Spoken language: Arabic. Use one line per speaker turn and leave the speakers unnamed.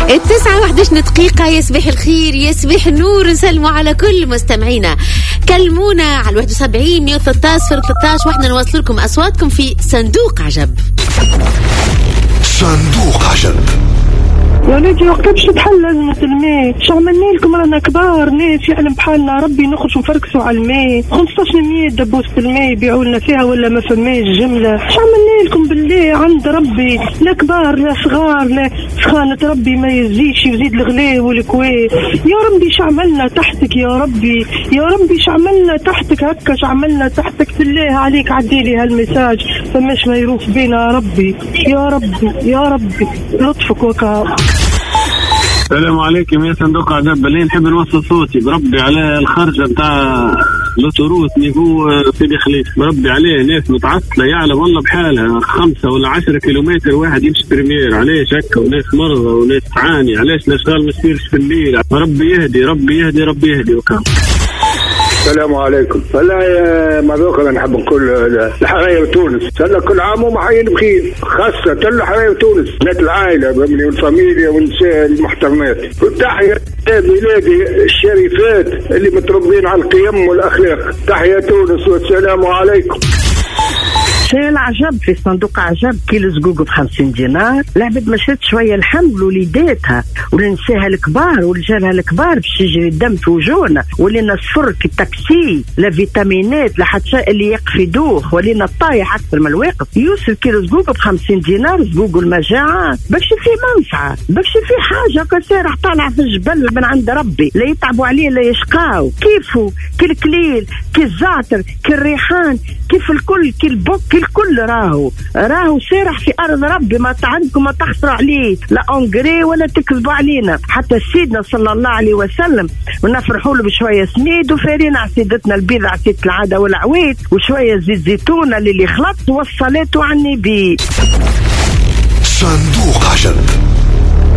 9:11 يصبح الخير يصبح النور. نسلموا على كل مستمعينا، كلمونا على 71 113 013 واحنا نوصل لكم أصواتكم في صندوق عجب.
صندوق عجب.
يا ولدي وقتاش تحل لازم الماء؟ شو عملنا لكم؟ رانا كبار ناس يعلم بحالنا ربي، نخرج نفركسوا على الماء. 1500 دبوس الماء يبيعوا لنا فيها ولا ما فماش جمله. شو عملنا لكم بالله عند ربي؟ لا كبار لا صغار لا سخانة ربي ما يزيدش يزيد الغلاء والكويت. يا ربي شو عملنا تحتك يا ربي؟ يا ربي شو عملنا تحتك هكا؟ شو عملنا تحتك؟ بالله عليك عديلي هالمساج فماش ما يروف بينا يا ربي. يا ربي يا ربي لطفك وكا.
السلام عليكم يا صندوق عجب. اللي نحب نوصل صوتي بربي على الخرجة بتاع لوتوروت نيفو سيدي خليفة، بربي عليه ناس متعطلة يعلم والله بحالها 5 ولا 10 كيلومتر واحد يمشي بريمير. علاش هكا؟ وناس مرضى وناس تعاني. علاش الاشغال ما تصيرش في الليل؟ ربي يهدي ربي يهدي ربي يهدي وكم.
السلام عليكم. هلا يا مذوق انا نحب نقول الحراية وتونس هلا كل عام وهم حيين بخير، خاصة الحراية وتونس بنات العائلة والفاميليا والنساء المحترمات. والتحية بلادي الشريفات اللي متربين على القيم والاخلاق. تحية تونس والسلام عليكم.
شيء العجب في صندوق عجب كيلو زقوق ب50 دينار. العباد مشات شويه الحمل وليداتها ولنساها الكبار ورجالها الكبار باش يجري الدم في وجوهنا، ولينا الصفر كالتاكسي لا فيتامينات لا حتى اللي يقف يدوخ، ولينا الطايح اكثر من الواقف. يوصل كيلو زقوق ب50 دينار. زقوق المجاعه باش في منفعه باش في حاجه كسارح طالعه في الجبل من عند ربي، لا يتعبوا عليه لا يشقاو. كيفو كالكليل كالزعتر كالريحان كيف الكل كالبوك الكل راهو سارح في أرض ربي. ما عندكم ما تخسروا عليه لا أنجري ولا تكذبوا علينا. حتى سيدنا صلى الله عليه وسلم ونفرحوا له بشوية سميد وفارين عسيدتنا البيض عسيدة العادة والعويد وشوية زيت زيتونة اللي خلط والصلاة على النبي.
صندوق عجب.